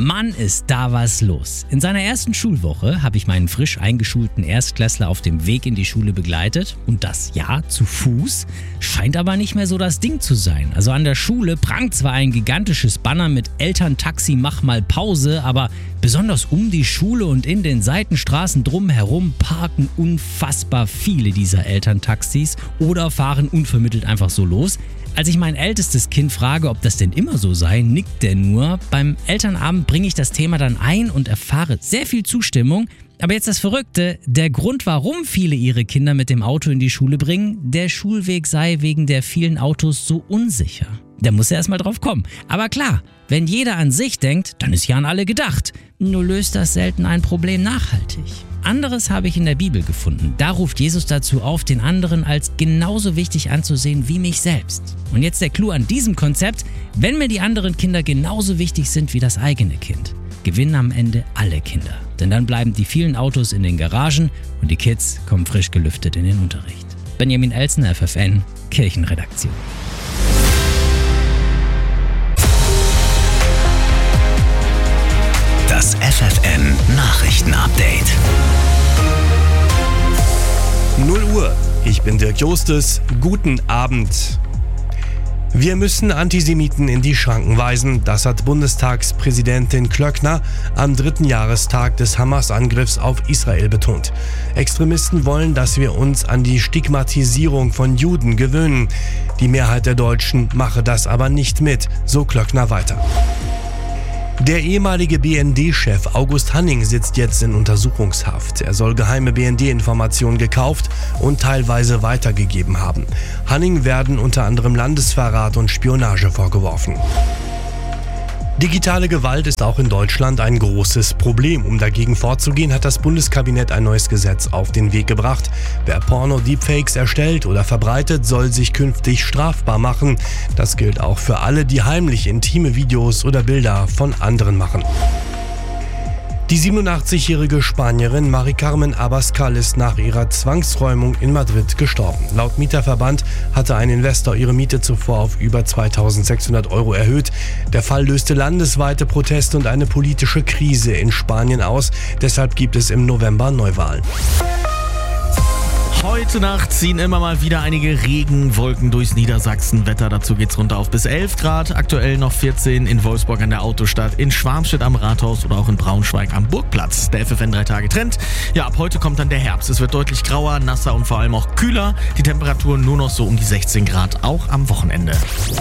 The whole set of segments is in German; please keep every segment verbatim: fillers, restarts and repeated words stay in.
Mann, ist da was los. In seiner ersten Schulwoche habe ich meinen frisch eingeschulten Erstklässler auf dem Weg in die Schule begleitet. Und das, ja, zu Fuß, scheint aber nicht mehr so das Ding zu sein. Also an der Schule prangt zwar ein gigantisches Banner mit Elterntaxi, mach mal Pause, aber besonders um die Schule und in den Seitenstraßen drumherum parken unfassbar viele dieser Elterntaxis oder fahren unvermittelt einfach so los. Als ich mein ältestes Kind frage, ob das denn immer so sei, nickt der nur. Beim Elternabend bringe ich das Thema dann ein und erfahre sehr viel Zustimmung. Aber jetzt das Verrückte, der Grund, warum viele ihre Kinder mit dem Auto in die Schule bringen, der Schulweg sei wegen der vielen Autos so unsicher. Da muss er erstmal drauf kommen. Aber klar, wenn jeder an sich denkt, dann ist ja an alle gedacht. Nur löst das selten ein Problem nachhaltig. Anderes habe ich in der Bibel gefunden. Da ruft Jesus dazu auf, den anderen als genauso wichtig anzusehen wie mich selbst. Und jetzt der Clou an diesem Konzept: Wenn mir die anderen Kinder genauso wichtig sind wie das eigene Kind, gewinnen am Ende alle Kinder. Denn dann bleiben die vielen Autos in den Garagen und die Kids kommen frisch gelüftet in den Unterricht. Benjamin Elsner, F F N, Kirchenredaktion. Das F F N Nachrichtenupdate. null Uhr. Ich bin Dirk Jostes. Guten Abend. Wir müssen Antisemiten in die Schranken weisen, das hat Bundestagspräsidentin Klöckner am dritten Jahrestag des Hamas-Angriffs auf Israel betont. Extremisten wollen, dass wir uns an die Stigmatisierung von Juden gewöhnen. Die Mehrheit der Deutschen mache das aber nicht mit, so Klöckner weiter. Der ehemalige B N D-Chef August Hanning sitzt jetzt in Untersuchungshaft. Er soll geheime B N D-Informationen gekauft und teilweise weitergegeben haben. Hanning werden unter anderem Landesverrat und Spionage vorgeworfen. Digitale Gewalt ist auch in Deutschland ein großes Problem. Um dagegen vorzugehen, hat das Bundeskabinett ein neues Gesetz auf den Weg gebracht. Wer Porno-Deepfakes erstellt oder verbreitet, soll sich künftig strafbar machen. Das gilt auch für alle, die heimlich intime Videos oder Bilder von anderen machen. Die siebenundachtzigjährige Spanierin Mari Carmen Abascal ist nach ihrer Zwangsräumung in Madrid gestorben. Laut Mieterverband hatte ein Investor ihre Miete zuvor auf über zweitausendsechshundert Euro erhöht. Der Fall löste landesweite Proteste und eine politische Krise in Spanien aus. Deshalb gibt es im November Neuwahlen. Heute Nacht ziehen immer mal wieder einige Regenwolken durchs Niedersachsen. Wetter dazu geht's runter auf bis elf Grad. Aktuell noch vierzehn in Wolfsburg an der Autostadt, in Schwarmstedt am Rathaus oder auch in Braunschweig am Burgplatz. Der F F N drei Tage Trend. Ja, ab heute kommt dann der Herbst. Es wird deutlich grauer, nasser und vor allem auch kühler. Die Temperaturen nur noch so um die sechzehn Grad, auch am Wochenende.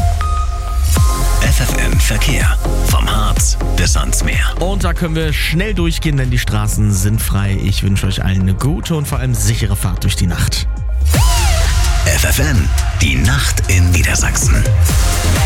F F N Verkehr. Vom Harz bis ans Meer. Und da können wir schnell durchgehen, denn die Straßen sind frei. Ich wünsche euch allen eine gute und vor allem sichere Fahrt durch die Nacht. F F N, die Nacht in Niedersachsen.